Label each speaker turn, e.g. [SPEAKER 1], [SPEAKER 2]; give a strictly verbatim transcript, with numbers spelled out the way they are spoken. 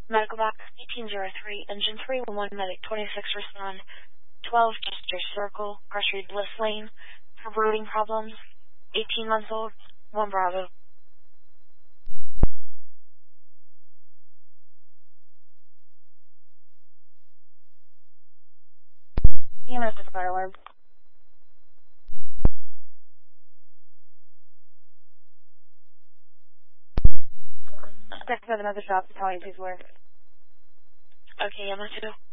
[SPEAKER 1] Medical box eighteen oh three, engine three one one, medic twenty-six respond, twelve Chester Circle, Grocery Bliss Lane, for breathing problems, eighteen months old, one Bravo. E M S is fire alarm. Expect another shop to tell you please where. Okay, I'm on two.